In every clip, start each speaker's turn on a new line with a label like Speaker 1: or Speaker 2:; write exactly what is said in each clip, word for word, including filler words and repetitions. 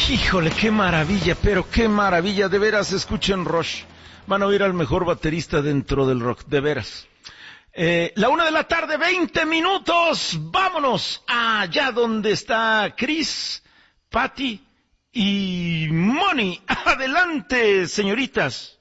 Speaker 1: Híjole, qué maravilla, pero qué maravilla, de veras, escuchen Rush. Van a oír al mejor baterista dentro del rock, de veras. Eh, la una de la tarde, veinte minutos, vámonos allá donde está Chris, Patty y Moni. Adelante, señoritas.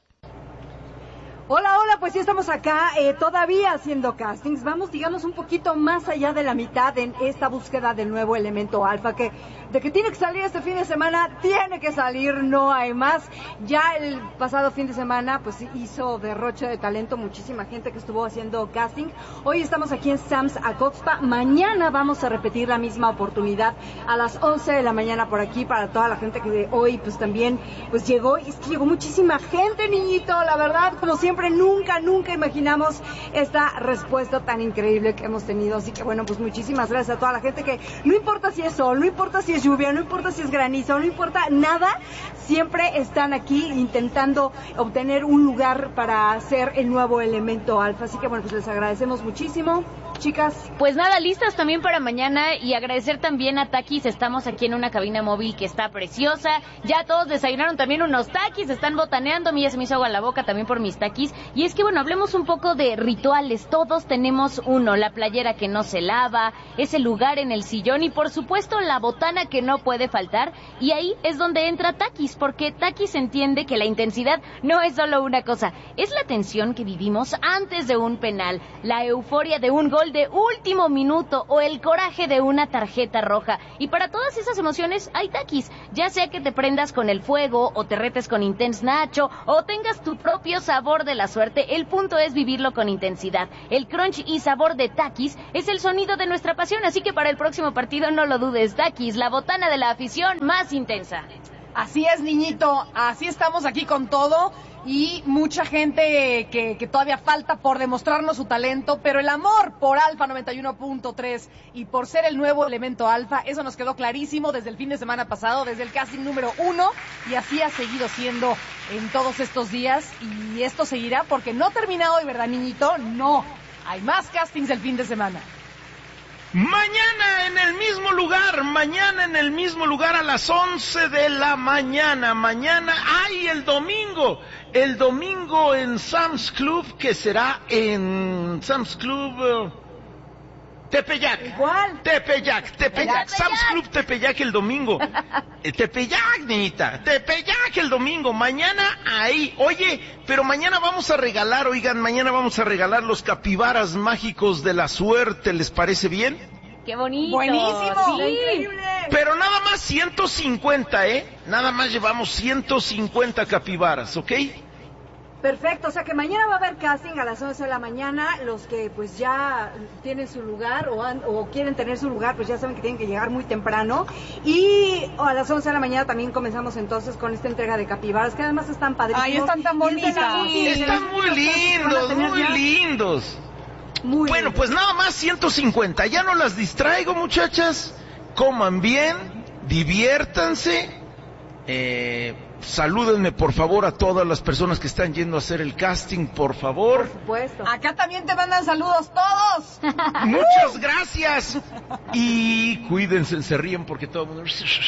Speaker 2: Hola, hola, pues sí estamos acá eh, todavía haciendo castings. Vamos, digamos, un poquito más allá de la mitad en esta búsqueda del nuevo elemento alfa, que de que tiene que salir este fin de semana, tiene que salir, no hay más. Ya el pasado fin de semana, pues hizo derroche de talento muchísima gente que estuvo haciendo casting. Hoy estamos aquí en Sam's Acoxpa. Mañana vamos a repetir la misma oportunidad a las once de la mañana por aquí para toda la gente que hoy pues también pues llegó. Y es que llegó muchísima gente, niñito, la verdad, como siempre. Nunca, nunca imaginamos esta respuesta tan increíble que hemos tenido. Así que bueno, pues muchísimas gracias a toda la gente que no importa si es sol, no importa si es lluvia, no importa si es granizo, no importa nada, siempre están aquí intentando obtener un lugar para hacer el nuevo elemento alfa. Así que bueno, pues les agradecemos muchísimo. Chicas.
Speaker 3: Pues nada, listas también para mañana y agradecer también a Takis. Estamos aquí en una cabina móvil que está preciosa. Ya todos desayunaron también unos Takis, están botaneando. A mí ya se me hizo agua en la boca también por mis Takis. Y es que bueno, hablemos un poco de rituales. Todos tenemos uno, la playera que no se lava, ese lugar en el sillón y por supuesto la botana que no puede faltar. Y ahí es donde entra Takis, porque Takis entiende que la intensidad no es solo una cosa, es la tensión que vivimos antes de un penal, la euforia de un gol de último minuto o el coraje de una tarjeta roja. Y para todas esas emociones hay Takis, ya sea que te prendas con el fuego o te retes con Intense Nacho o tengas tu propio sabor de la suerte, el punto es vivirlo con intensidad. El crunch y sabor de Takis es el sonido de nuestra pasión, así que para el próximo partido no lo dudes. Takis, la botana de la afición más intensa.
Speaker 4: Así es, niñito, así estamos aquí con todo y mucha gente que, que todavía falta por demostrarnos su talento, pero el amor por Alfa noventa y uno punto tres y por ser el nuevo elemento Alfa, eso nos quedó clarísimo desde el fin de semana pasado, desde el casting número uno, y así ha seguido siendo en todos estos días, y esto seguirá porque no termina hoy, ¿verdad, niñito? No, hay más castings el fin de semana.
Speaker 1: Mañana en el mismo lugar, mañana en el mismo lugar a las once de la mañana, mañana, ¡ay, el domingo! El domingo en Sam's Club, que será en Sam's Club uh, Tepeyac.
Speaker 2: ¿Cuál?
Speaker 1: Tepeyac, Tepeyac, Sam's Club Tepeyac el domingo. eh, Tepeyac, niñita, Tepeyac el domingo, mañana ahí. Oye, pero mañana vamos a regalar, oigan, mañana vamos a regalar los capibaras mágicos de la suerte, ¿les parece bien?
Speaker 3: ¡Qué bonito!
Speaker 4: ¡Buenísimo!
Speaker 3: Sí.
Speaker 2: ¡Increíble!
Speaker 1: Pero nada más ciento cincuenta, ¿eh? Nada más llevamos ciento cincuenta capibaras, ¿ok?
Speaker 2: Perfecto, o sea que mañana va a haber casting a las once de la mañana. Los que pues ya tienen su lugar o, han, o quieren tener su lugar, pues ya saben que tienen que llegar muy temprano. Y a las once de la mañana también comenzamos entonces con esta entrega de capibaras, que además están padrísimos.
Speaker 4: Ay, están tan bonitas.
Speaker 1: Están muy lindos, muy lindos.
Speaker 2: Muy
Speaker 1: bueno,
Speaker 2: lindos.
Speaker 1: pues nada más ciento cincuenta. Ya no las distraigo, muchachas. Coman bien, diviértanse. Eh... Salúdenme por favor a todas las personas que están yendo a hacer el casting, por favor.
Speaker 2: Por supuesto.
Speaker 4: Acá también te mandan saludos todos.
Speaker 1: Muchas gracias. Y cuídense, se ríen porque todo el mundo...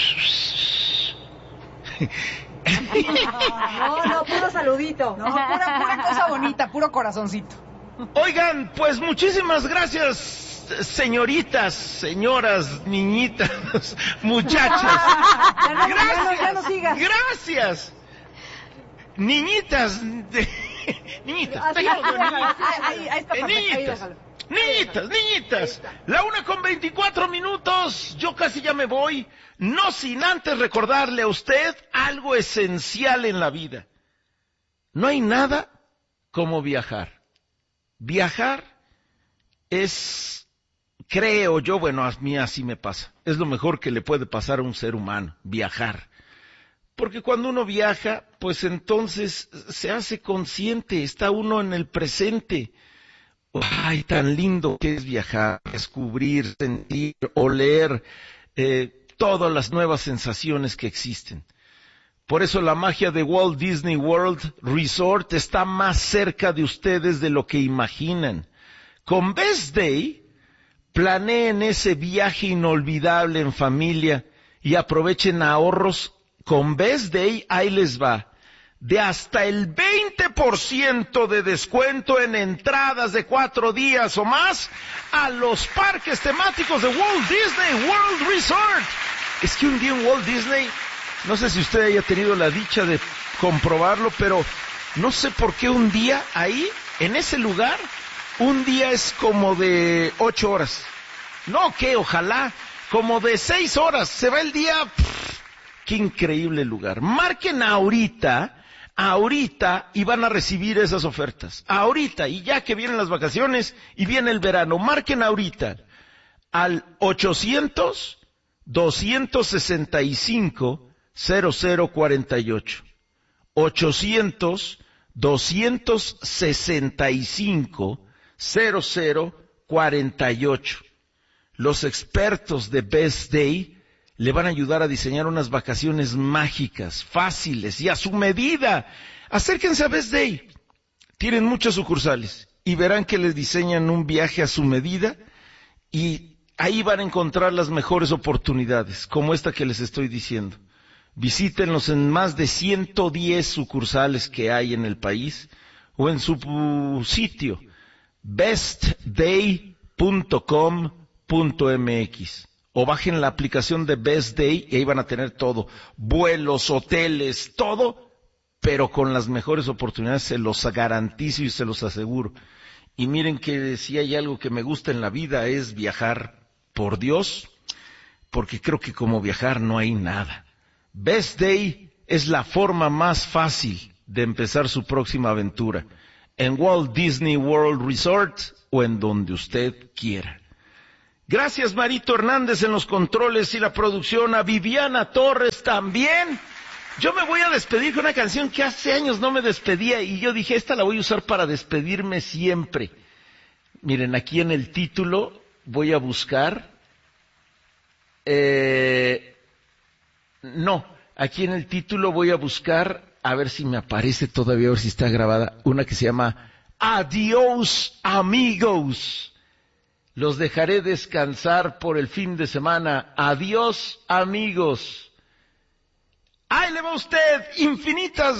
Speaker 2: No, no, puro saludito.
Speaker 4: No, pura, pura cosa bonita, puro corazoncito.
Speaker 1: Oigan, pues muchísimas gracias, señoritas, señoras, niñitas, muchachas.
Speaker 2: Ya no,
Speaker 1: Gracias,
Speaker 2: ya no, ya no sigas.
Speaker 1: gracias. Niñitas, de, niñitas,
Speaker 2: Así,
Speaker 1: dejemos de
Speaker 2: déjalo,
Speaker 1: niñitas.
Speaker 2: ahí, ahí, ahí está
Speaker 1: Eh,
Speaker 2: perfecto, ahí
Speaker 1: niñitas,
Speaker 2: déjalo.
Speaker 1: niñitas, niñitas. La una con veinticuatro minutos, yo casi ya me voy, no sin antes recordarle a usted algo esencial en la vida. No hay nada como viajar. Viajar es, creo yo, bueno, a mí así me pasa, es lo mejor que le puede pasar a un ser humano, viajar. Porque cuando uno viaja, pues entonces se hace consciente, está uno en el presente. Ay, tan lindo que es viajar, descubrir, sentir, oler, eh, todas las nuevas sensaciones que existen. Por eso la magia de Walt Disney World Resort está más cerca de ustedes de lo que imaginan. Con Best Day, planeen ese viaje inolvidable en familia y aprovechen ahorros Con Best Day, ahí les va, de hasta el veinte por ciento de descuento en entradas de cuatro días o más a los parques temáticos de Walt Disney World Resort. Es que un día en Walt Disney, no sé si usted haya tenido la dicha de comprobarlo, pero no sé por qué un día ahí, en ese lugar, un día es como de ocho horas. No, que ojalá, como de seis horas. Se va el día. Pff, qué increíble lugar. Marquen ahorita. Ahorita y van a recibir esas ofertas. Ahorita, y ya que vienen las vacaciones y viene el verano, marquen ahorita al ochocientos, doscientos sesenta y cinco, cero cero cuarenta y ocho. ochocientos, doscientos sesenta y cinco, cero cero cuarenta y ocho. Los expertos de Best Day le van a ayudar a diseñar unas vacaciones mágicas, fáciles y a su medida. Acérquense a Best Day. Tienen muchas sucursales y verán que les diseñan un viaje a su medida y ahí van a encontrar las mejores oportunidades, como esta que les estoy diciendo. Visítenlos en más de ciento diez sucursales que hay en el país o en su sitio best day punto com punto m x. O bajen la aplicación de Best Day y ahí van a tener todo. Vuelos, hoteles, todo, pero con las mejores oportunidades, se los garantizo y se los aseguro. Y miren que si hay algo que me gusta en la vida es viajar por Dios, porque creo que como viajar no hay nada. Best Day es la forma más fácil de empezar su próxima aventura. En Walt Disney World Resort o en donde usted quiera. Gracias Marito Hernández en los controles y la producción, a Viviana Torres también. Yo me voy a despedir con una canción que hace años no me despedía y yo dije, esta la voy a usar para despedirme siempre. Miren, aquí en el título voy a buscar, eh, no, aquí en el título voy a buscar, a ver si me aparece todavía, a ver si está grabada, una que se llama Adiós Amigos. Los dejaré descansar por el fin de semana. Adiós, amigos. Ahí le va usted infinitas